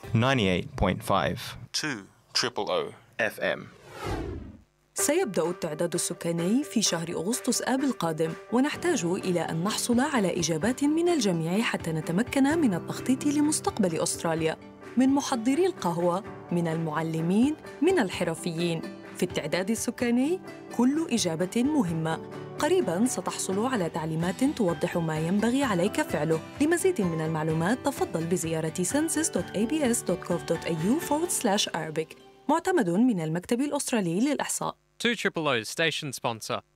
98.5 2 FM. سيبدأ التعداد السكاني في شهر أغسطس آب القادم، ونحتاج إلى أن نحصل على إجابات من الجميع حتى نتمكن من التخطيط لمستقبل أستراليا، من محضري القهوة، من المعلمين، من الحرفيين. في التعداد السكاني كل إجابة مهمة. قريباً ستحصل على تعليمات توضح ما ينبغي عليك فعله. لمزيد من المعلومات تفضل بزيارة census.abs.gov.au/Arabic. معتمد من المكتب الأسترالي للإحصاء. 2 Triple O station sponsor.